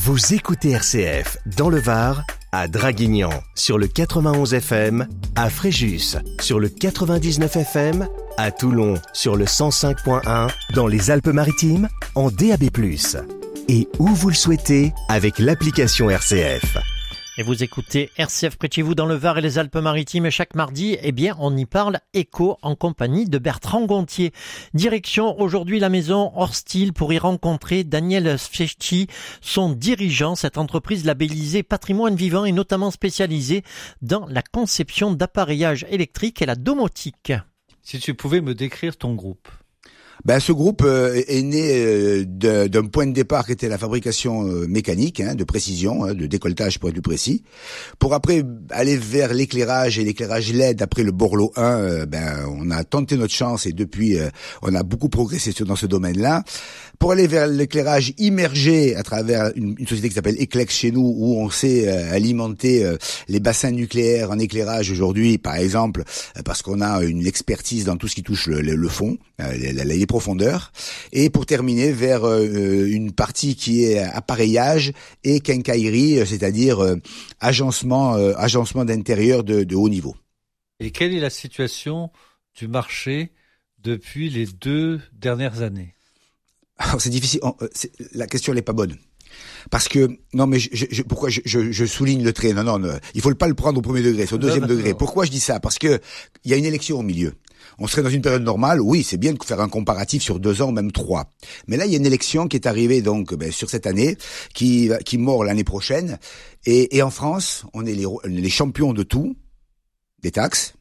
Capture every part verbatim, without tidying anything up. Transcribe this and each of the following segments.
Vous écoutez R C F dans le Var, à Draguignan sur le quatre-vingt-onze F M, à Fréjus sur le quatre-vingt-dix-neuf F M, à Toulon sur le cent cinq point un, dans les Alpes-Maritimes en D A B plus. Et où vous le souhaitez avec l'application R C F. Et vous écoutez R C F près de chez vous dans le Var et les Alpes-Maritimes. Et chaque mardi, eh bien, on y parle éco en compagnie de Bertrand Gontier. Direction aujourd'hui la maison Horstil pour y rencontrer Daniel Sfecci, son dirigeant. Cette entreprise labellisée Patrimoine Vivant est notamment spécialisée dans la conception d'appareillages électriques et la domotique. Si tu pouvais me décrire ton groupe. Ben, ce groupe euh, est né euh, de, d'un point de départ qui était la fabrication euh, mécanique, hein, de précision, hein, de décolletage pour être plus précis, pour après aller vers l'éclairage et l'éclairage L E D après le Borloo un. Euh, ben, on a tenté notre chance et depuis euh, on a beaucoup progressé dans ce domaine-là. Pour aller vers l'éclairage immergé à travers une, une société qui s'appelle Eclex chez nous, où on sait euh, alimenter euh, les bassins nucléaires en éclairage aujourd'hui, par exemple, euh, parce qu'on a une expertise dans tout ce qui touche le, le, le fond, euh, les, les profondeurs. Et pour terminer vers euh, une partie qui est appareillage et quincaillerie, c'est-à-dire euh, agencement, euh, agencement d'intérieur de, de haut niveau. Et quelle est la situation du marché depuis les deux dernières années ? Alors c'est difficile. C'est, la question elle est pas bonne. Parce que non mais je, je, pourquoi je, je, je souligne le trait. Non non, non il faut pas le prendre au premier degré, c'est au deuxième non, degré. Non. Pourquoi je dis ça ? Parce que il y a une élection au milieu. On serait dans une période normale, oui, c'est bien de faire un comparatif sur deux ans, même trois. Mais là, il y a une élection qui est arrivée donc ben, sur cette année, qui qui mord l'année prochaine. Et, et en France, on est les, les champions de tout, des taxes,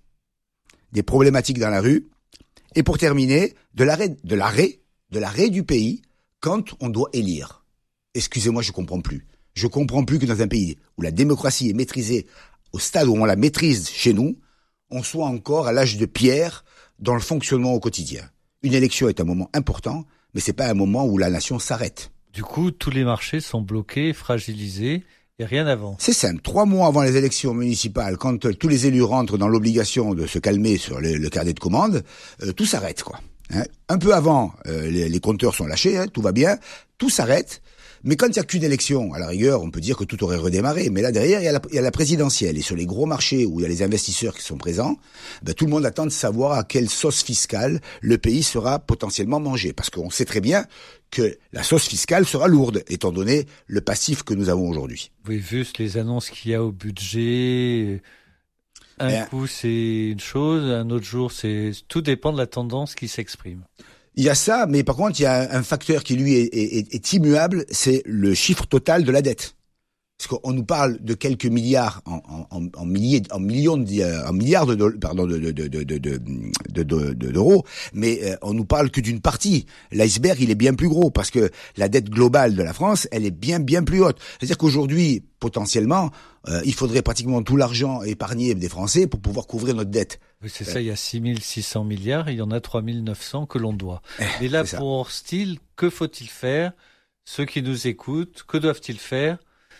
des problématiques dans la rue, et pour terminer, de l'arrêt, de l'arrêt, de l'arrêt du pays quand on doit élire. Excusez-moi, je comprends plus. Je comprends plus que dans un pays où la démocratie est maîtrisée au stade où on la maîtrise chez nous, on soit encore à l'âge de pierre dans le fonctionnement au quotidien. Une élection est un moment important, mais c'est pas un moment où la nation s'arrête. Du coup, tous les marchés sont bloqués, fragilisés, et rien n'avance. C'est simple. Trois mois avant les élections municipales, quand euh, tous les élus rentrent dans l'obligation de se calmer sur le, le carnet de commandes, euh, tout s'arrête, quoi. Hein, un peu avant, euh, les, les compteurs sont lâchés, hein, tout va bien, tout s'arrête. Mais quand il n'y a qu'une élection, à la rigueur, on peut dire que tout aurait redémarré. Mais là, derrière, il y a la, il y a la présidentielle. Et sur les gros marchés où il y a les investisseurs qui sont présents, ben, tout le monde attend de savoir à quelle sauce fiscale le pays sera potentiellement mangé. Parce qu'on sait très bien que la sauce fiscale sera lourde, étant donné le passif que nous avons aujourd'hui. Vous avez vu les annonces qu'il y a au budget. Un ben, coup, c'est une chose. Un autre jour, c'est tout dépend de la tendance qui s'exprime. Il y a ça, mais par contre, il y a un facteur qui, lui, est, est, est immuable, c'est le chiffre total de la dette. Parce qu'on nous parle de quelques milliards en, en, en milliers, en millions, de, en milliards de, pardon, de, de, de, de, de, de, de, de, d'euros, mais on nous parle que d'une partie. L'iceberg, il est bien plus gros, parce que la dette globale de la France, elle est bien, bien plus haute. C'est-à-dire qu'aujourd'hui, potentiellement, euh, il faudrait pratiquement tout l'argent épargné des Français pour pouvoir couvrir notre dette. Oui, c'est ça, il y a six mille six cents milliards, il y en a trois mille neuf cents que l'on doit. Et là, pour Horstil, que faut-il faire ? Ceux qui nous écoutent, que doivent-ils faire ?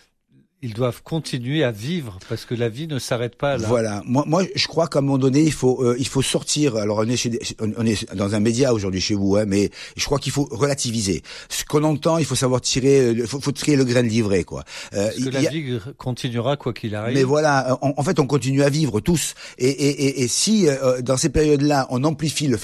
Ils doivent continuer à vivre parce que la vie ne s'arrête pas là. Voilà. Moi, moi, je crois qu'à un moment donné, il faut, euh, il faut sortir. Alors, on est, chez, on est dans un média aujourd'hui chez vous, hein, mais je crois qu'il faut relativiser. Ce qu'on entend, il faut savoir tirer, il faut, faut tirer le grain de livret, quoi. Euh, parce que la a... vie continuera quoi qu'il arrive. Mais voilà, en, en fait, on continue à vivre tous. Et, et, et, et si euh, dans ces périodes-là, on amplifie le